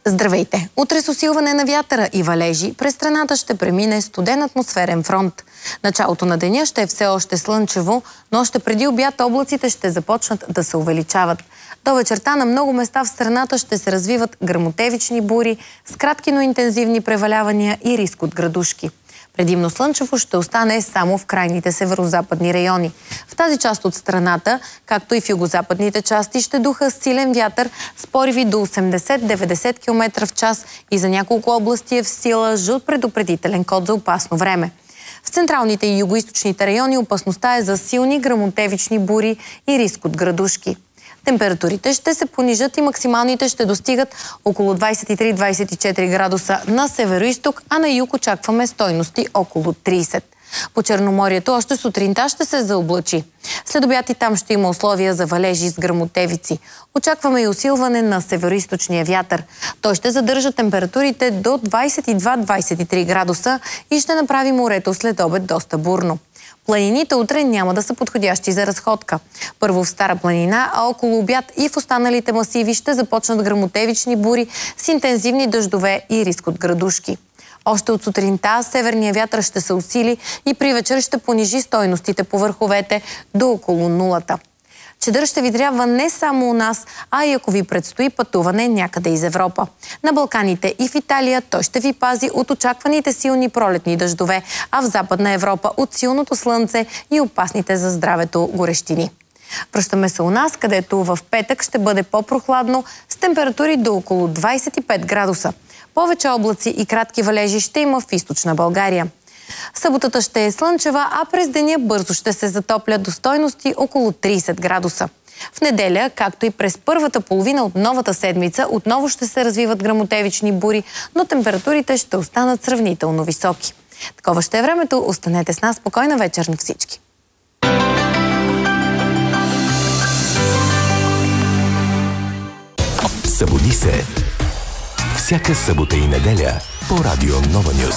Здравейте! Утре с усилване на вятъра и валежи през страната ще премине студен атмосферен фронт. Началото на деня ще е все още слънчево, но още преди обяд облаците ще започнат да се увеличават. До вечерта на много места в страната ще се развиват гръмотевични бури с кратки, но интензивни превалявания и риск от градушки. Предимно слънчево ще остане само в крайните северозападни райони. В тази част от страната, както и в югозападните части, ще духа силен вятър с пориви до 80-90 км в час и за няколко области е в сила жълт предупредителен код за опасно време. В централните и югоизточните райони опасността е за силни гръмотевични бури и риск от градушки. Температурите ще се понижат и максималните ще достигат около 23-24 градуса на североизток, а на юг очакваме стойности около 30. По Черноморието още сутринта ще се заоблачи. След обяд и там ще има условия за валежи с гръмотевици. Очакваме и усилване на североизточния вятър. Той ще задържа температурите до 22-23 градуса и ще направи морето след обед доста бурно. Планините утре няма да са подходящи за разходка. Първо в Стара планина, а около обяд и в останалите масиви ще започнат гръмотевични бури с интензивни дъждове и риск от градушки. Още от сутринта северния вятър ще се усили и при вечер ще понижи стойностите по върховете до около нулата. Чадър ще ви трябва не само у нас, а и ако ви предстои пътуване някъде из Европа. На Балканите и в Италия той ще ви пази от очакваните силни пролетни дъждове, а в Западна Европа от силното слънце и опасните за здравето горещини. Връщаме се у нас, където в петък ще бъде по-прохладно с температури до около 25 градуса. Повече облаци и кратки валежи ще има в източна България. Съботата ще е слънчева, а през деня бързо ще се затоплят до стойности около 30 градуса. В неделя, както и през първата половина от новата седмица, отново ще се развиват гръмотевични бури, но температурите ще останат сравнително високи. Такова ще е времето. Останете с нас. Спокойна вечер на всички! Събуди се! Всяка събота и неделя по Радио Нова Нюз.